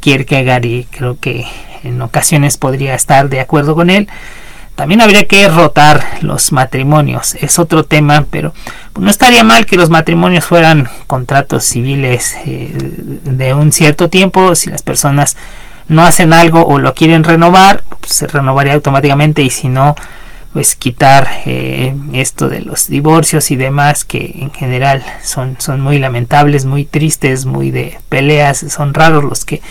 Kierkegaard y creo que en ocasiones podría estar de acuerdo con él. También habría que rotar los matrimonios, es otro tema, pero no estaría mal que los matrimonios fueran contratos civiles de un cierto tiempo. Si las personas no hacen algo o lo quieren renovar, pues se renovaría automáticamente, y si no, pues quitar esto de los divorcios y demás, que en general son muy lamentables, muy tristes, muy de peleas. Son raros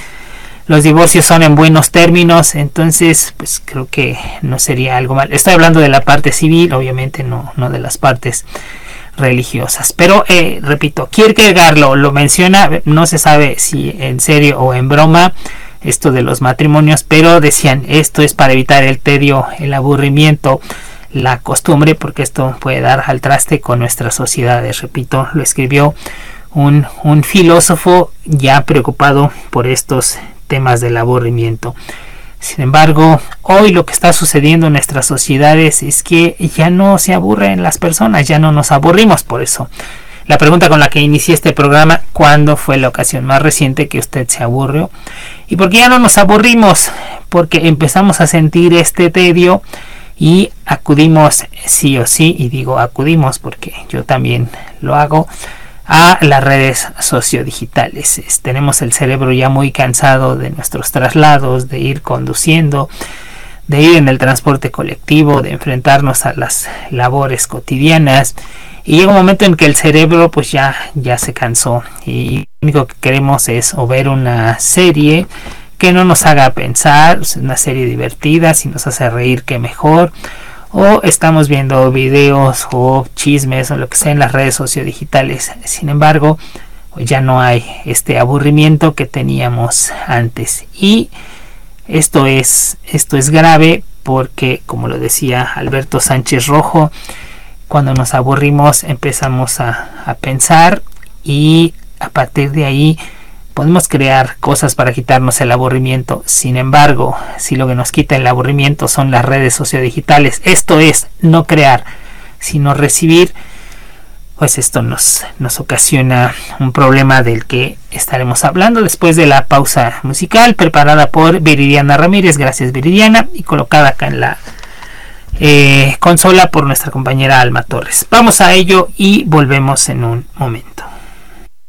los divorcios son en buenos términos, entonces pues creo que no sería algo mal. Estoy hablando de la parte civil, obviamente no de las partes religiosas, pero repito, Kierkegaard lo menciona, no se sabe si en serio o en broma esto de los matrimonios, pero decían, esto es para evitar el tedio, el aburrimiento, la costumbre, porque esto puede dar al traste con nuestras sociedades. Repito, lo escribió un filósofo ya preocupado por estos temas del aburrimiento. Sin embargo, hoy lo que está sucediendo en nuestras sociedades es que ya no se aburren las personas, ya no nos aburrimos. Por eso la pregunta con la que inicié este programa: ¿cuándo fue la ocasión más reciente que usted se aburrió? ¿Y por qué ya no nos aburrimos? Porque empezamos a sentir este tedio y acudimos sí o sí, y digo acudimos porque yo también lo hago, a las redes sociodigitales. Tenemos el cerebro ya muy cansado de nuestros traslados, de ir conduciendo, de ir en el transporte colectivo, de enfrentarnos a las labores cotidianas, y llega un momento en que el cerebro pues ya se cansó, y lo único que queremos es o ver una serie que no nos haga pensar, una serie divertida. Si nos hace reír, qué mejor, o estamos viendo videos o chismes o lo que sea en las redes sociodigitales. Sin embargo, ya no hay este aburrimiento que teníamos antes, y esto es grave porque, como lo decía Alberto Sánchez Rojo, cuando nos aburrimos empezamos a pensar, y a partir de ahí podemos crear cosas para quitarnos el aburrimiento. Sin embargo, si lo que nos quita el aburrimiento son las redes sociodigitales, esto es, no crear, sino recibir, pues esto nos ocasiona un problema del que estaremos hablando después de la pausa musical preparada por Viridiana Ramírez. Gracias, Viridiana, y colocada acá en la consola por nuestra compañera Alma Torres. Vamos a ello y volvemos en un momento.